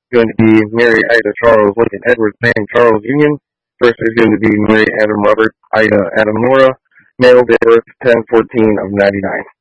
going to be Mary Ida Charles Lincoln Edward Sam Charles Union. First is going to be Mary Adam Robert Ida Adam Nora. Male date of birth 10/14 of 99.